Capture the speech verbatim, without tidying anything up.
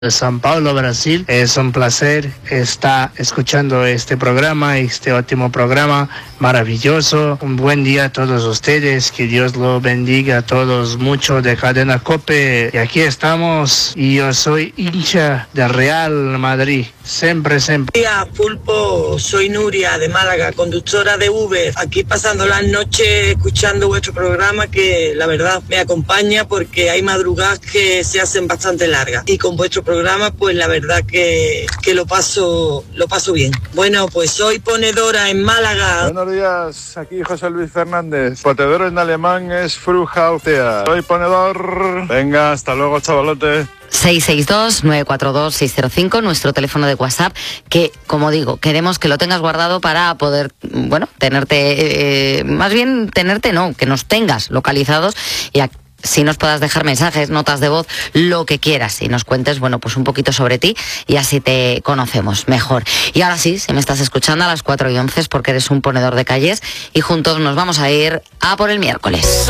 de São Paulo, Brasil. Es un placer estar escuchando este programa, este último programa maravilloso. Un buen día a todos ustedes, que Dios lo bendiga a todos mucho de Cadena COPE. Y aquí estamos, y yo soy hincha de Real Madrid, siempre, siempre. Hola Pulpo, soy Nuria de Málaga, conductora de Uber, aquí pasando las noches escuchando vuestro programa, que la verdad me acompaña porque hay madrugadas que se hacen bastante largas, y con vuestro programa pues la verdad que, que lo paso lo paso bien. Bueno, pues soy ponedora en Málaga. Buenos días, aquí José Luis Fernández. Ponedor en alemán es Frühaufsteher. Soy ponedor. Venga, hasta luego, chavalote. seis seis dos, nueve cuatro dos, seis cero cinco, nuestro teléfono de WhatsApp, que, como digo, queremos que lo tengas guardado para poder, bueno, tenerte, eh, más bien tenerte, no, que nos tengas localizados y aquí, si nos puedas dejar mensajes, notas de voz, lo que quieras, y nos cuentes, bueno, pues un poquito sobre ti, y así te conocemos mejor. Y ahora sí, si me estás escuchando a las cuatro y once es porque eres un ponedor de calles, y juntos nos vamos a ir a por el miércoles.